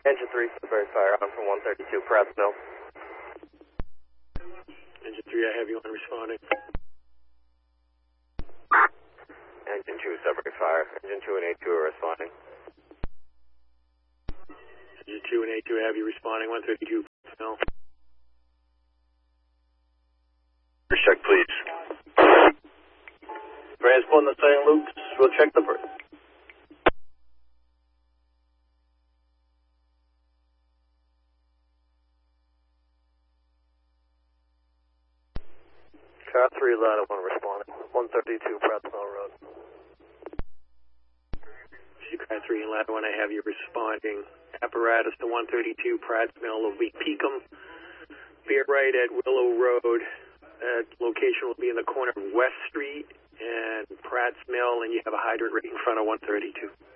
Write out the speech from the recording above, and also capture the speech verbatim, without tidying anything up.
Engine three, Sudbury Fire, on from one thirty-two, Pratt's Mill. Engine three, I have you on responding. Engine two, Sudbury Fire. Engine two and A two are responding. Engine two and A two, I have you responding, one thirty-two, Pratt's Mill. Check, please. Transport in the Saint Luke's, we'll check the bird. Car three, ladder one responding. one thirty-two, Pratt's Mill Road. Car three and ladder one, I have you responding. Apparatus to one thirty-two, Pratt's Mill will be Peakham. Beer right at Willow Road. Uh, location will be in the corner of West Street and Pratt's Mill, and you have a hydrant right in front of one thirty-two.